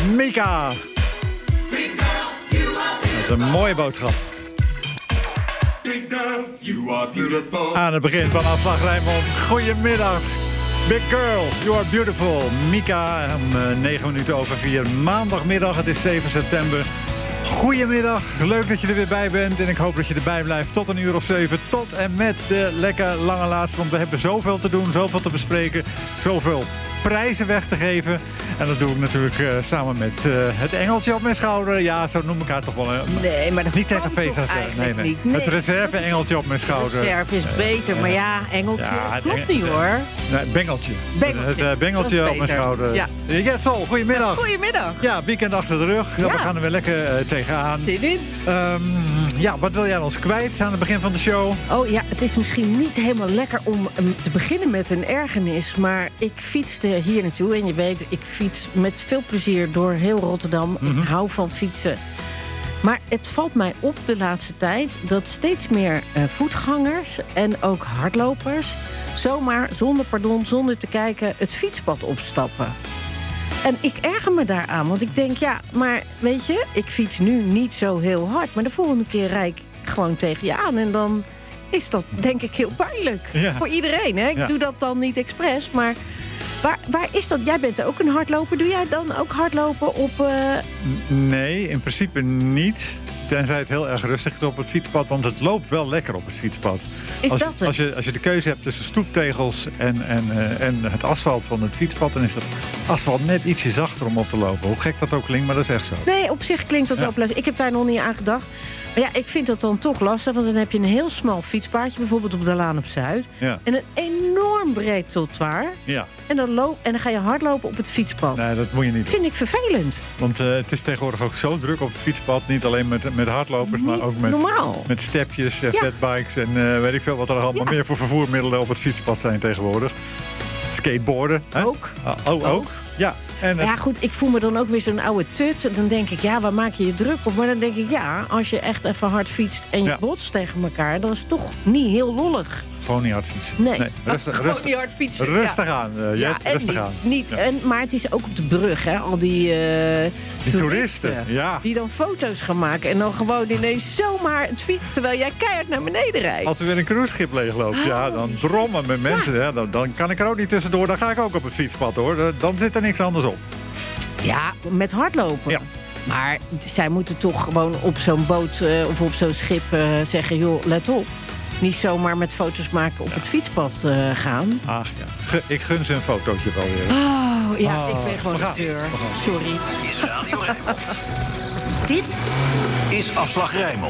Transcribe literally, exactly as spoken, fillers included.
Mika. Dat is een mooie boodschap. Aan het begin van Afslag Rijnmond. Goedemiddag. Big girl, you are beautiful. Mika, om uh, negen minuten over vier. Maandagmiddag, het is zeven september. Goedemiddag, leuk dat je er weer bij bent. En ik hoop dat je erbij blijft tot een uur of zeven. Tot en met de lekker lange laatste. Want we hebben zoveel te doen, zoveel te bespreken. Zoveel prijzen weg te geven. En dat doe ik natuurlijk uh, samen met uh, het engeltje op mijn schouder. Ja, zo noem ik haar toch wel. Uh, nee, maar dat niet tegen Vesa. Nee, nee. Niet. Nee. Het reserve-engeltje op mijn schouder. Reserve is beter, uh, maar ja, engeltje ja, klopt engel, niet hoor. Nee, bengeltje. bengeltje. Het uh, bengeltje op mijn schouder. Ja. Jetsel, goedemiddag. Ja, goedemiddag. Ja, weekend achter de rug. Ja. We gaan er weer lekker uh, tegenaan. Zin in. Um, ja, wat wil jij ons kwijt aan het begin van de show? Oh ja, het is misschien niet helemaal lekker om um, te beginnen met een ergernis. Maar ik fietste hier naartoe. En je weet, ik fiets met veel plezier door heel Rotterdam. Mm-hmm. Ik hou van fietsen. Maar het valt mij op de laatste tijd dat steeds meer uh, voetgangers en ook hardlopers zomaar, zonder pardon, zonder te kijken, het fietspad opstappen. En ik erger me daaraan, want ik denk, ja, maar weet je, ik fiets nu niet zo heel hard, maar de volgende keer rijd ik gewoon tegen je aan en dan is dat denk ik heel pijnlijk. Ja. Voor iedereen, hè? Ik ja. doe dat dan niet expres, maar Waar, waar is dat? Jij bent ook een hardloper. Doe jij dan ook hardlopen op... Uh... Nee, in principe niet. Tenzij het heel erg rustig is op het fietspad. Want het loopt wel lekker op het fietspad. Is als, dat het? Als je, als je de keuze hebt tussen stoeptegels en, en, uh, en het asfalt van het fietspad, dan is dat asfalt net ietsje zachter om op te lopen. Hoe gek dat ook klinkt, maar dat is echt zo. Nee, op zich klinkt dat ja. wel plezierig. Ik heb daar nog niet aan gedacht. Maar ja, ik vind dat dan toch lastig. Want dan heb je een heel smal fietspaadje. Bijvoorbeeld op de Laan op Zuid. Ja. En een enorm breed trottoir. Ja. En dan, loop, en dan ga je hardlopen op het fietspad. Nee, dat moet je niet doen. Vind ik vervelend. Want uh, het is tegenwoordig ook zo druk op het fietspad. Niet alleen met, met hardlopers, niet maar ook met, met stepjes, uh, ja. fatbikes en uh, weet ik veel wat er allemaal ja. meer voor vervoermiddelen op het fietspad zijn tegenwoordig. Skateboarden. Hè? Ook. Uh, oh, ook. ook. Ja. En, ja goed, ik voel me dan ook weer zo'n oude tut. Dan denk ik, ja, waar maak je je druk op? Maar dan denk ik, ja, als je echt even hard fietst en je ja. botst tegen elkaar, dan is het toch niet heel lollig. Gewoon niet hard fietsen. Nee, nee rustig, gewoon rustig, niet hard fietsen. Rustig ja. aan, uh, ja, Jet, rustig niet, aan. Niet, ja. en, maar het is ook op de brug, hè. Al die, uh, die toeristen, toeristen ja. die dan foto's gaan maken en dan gewoon ineens zomaar het fietsen, terwijl jij keihard naar beneden rijdt. Als er weer een cruiseschip leegloopt, oh, ja, dan drommen met mensen. Ja. Ja, dan, dan kan ik er ook niet tussendoor. Dan ga ik ook op het fietspad, hoor. Dan zit er niks anders op. Ja, met hardlopen. Ja. Maar zij moeten toch gewoon op zo'n boot uh, of op zo'n schip uh, zeggen, joh, let op. Niet zomaar met foto's maken op ja. het fietspad uh, gaan. Ach ja, Ge- ik gun ze een fotootje wel weer. Oh, ja, oh, ik ben gewoon de deur. Sorry. Dit is Radio Rijnmond. Dit is Afslag Rijnmond.